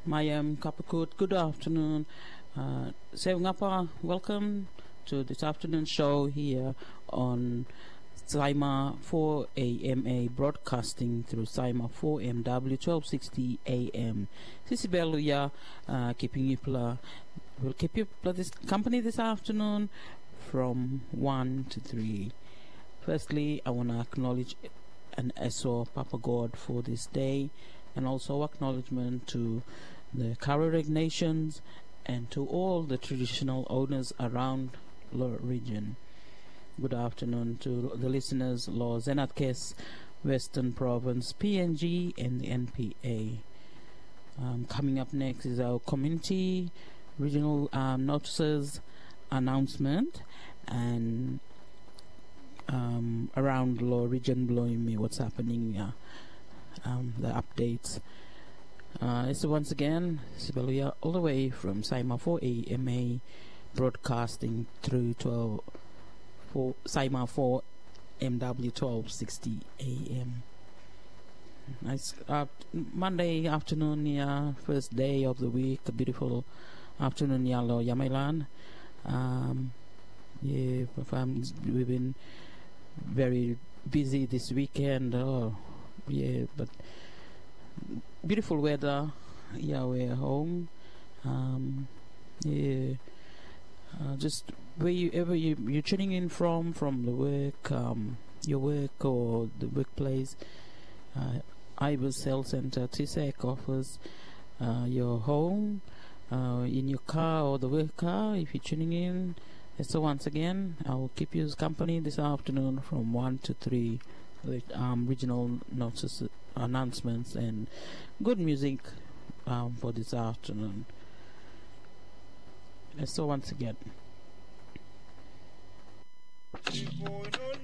Mayam Kapakut, good afternoon. Ngapa, welcome to this afternoon show here on Saima 4AMA broadcasting through Saima 4MW 1260 AM. Sisi Beluya, keeping you will keep you this company this afternoon from 1 to 3. Firstly, I want to acknowledge and Eso Papa God for this day, and also acknowledgement to the Kararig nations and to all the traditional owners around the region. Good afternoon to the listeners, Law Zenatkes, Western Province, PNG, and the NPA. Coming up next is our community regional notices announcement, and around Law region blowing me what's happening, the updates. So once again, Sibelia all the way from Saima 4AMA broadcasting through Saima 4 MW 1260 AM. Nice Monday afternoon, yeah, first day of the week, a beautiful afternoon, Yalo Yamailan. Yeah, we've been very busy this weekend. Oh, yeah, but beautiful weather. Yeah, we're home. Yeah, just wherever you're tuning in from the work, your work or the workplace. Ibis Health Center TSEC offers your home, in your car or the work car if you're tuning in. So once again, I will keep you company this afternoon from 1 to 3 with regional notices, announcements, and good music for this afternoon. So once again.